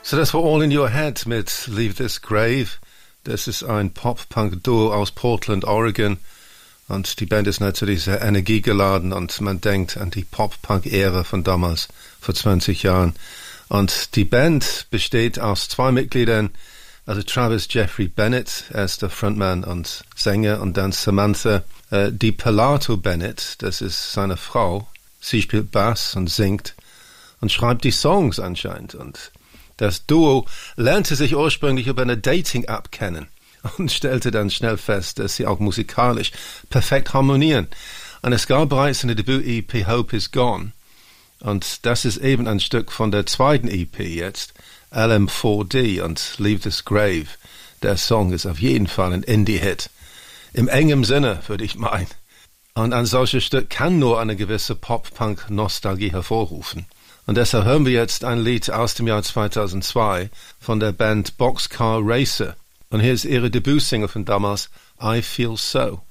So, das war All in Your Head mit Leave This Grave. Das ist ein Pop-Punk-Duo aus Portland, Oregon. Und die Band ist natürlich sehr energiegeladen und man denkt an die Pop-Punk-Ära von damals, vor 20 Jahren. Und die Band besteht aus 2 Mitgliedern, also Travis Jeffrey Bennett, er ist der Frontman und Sänger, und dann Samantha Di Pilato Bennett, das ist seine Frau. Sie spielt Bass und singt und schreibt die Songs anscheinend. Und das Duo lernte sich ursprünglich über eine Dating-App kennen und stellte dann schnell fest, dass sie auch musikalisch perfekt harmonieren. Und es gab bereits eine Debüt-EP, Hope Is Gone. Und das ist eben ein Stück von der zweiten EP jetzt, LM4D und Leave This Grave. Der Song ist auf jeden Fall ein Indie-Hit. Im engen Sinne, würde ich meinen. Und ein solches Stück kann nur eine gewisse Pop-Punk-Nostalgie hervorrufen. Und deshalb hören wir jetzt ein Lied aus dem Jahr 2002 von der Band Boxcar Racer. Und hier ist ihre Debütsingle von damals, I Feel So.